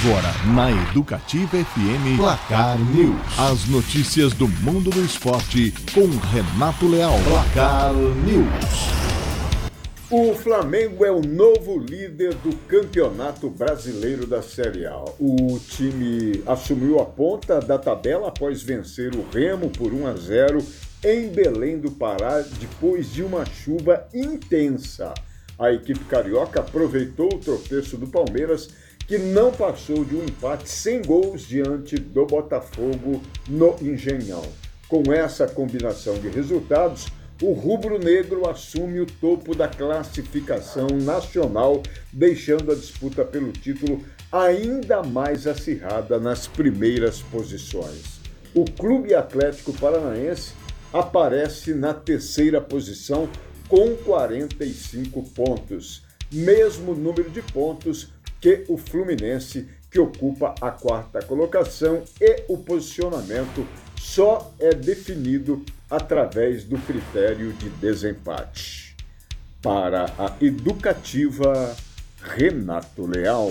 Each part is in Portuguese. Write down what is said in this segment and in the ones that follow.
Agora, na Educativa FM, Placar News. As notícias do mundo do esporte com Renato Leal. Placar News. O Flamengo é o novo líder do Campeonato Brasileiro da Série A. O time assumiu a ponta da tabela após vencer o Remo por 1-0 em Belém do Pará, depois de uma chuva intensa. A equipe carioca aproveitou o tropeço do Palmeiras, que não passou de um empate sem gols diante do Botafogo no Engenhão. Com essa combinação de resultados, o rubro-negro assume o topo da classificação nacional, deixando a disputa pelo título ainda mais acirrada nas primeiras posições. O Clube Atlético Paranaense aparece na terceira posição com 45 pontos, mesmo número de pontos que o Fluminense, que ocupa a quarta colocação, e o posicionamento só é definido através do critério de desempate. Para a Educativa, Renato Leal.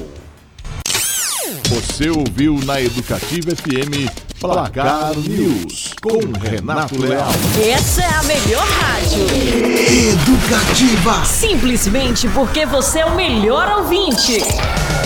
Você ouviu na Educativa FM Placar News com Renato Leal. Essa é a melhor rádio. Educativa. Simplesmente porque você é o melhor ouvinte.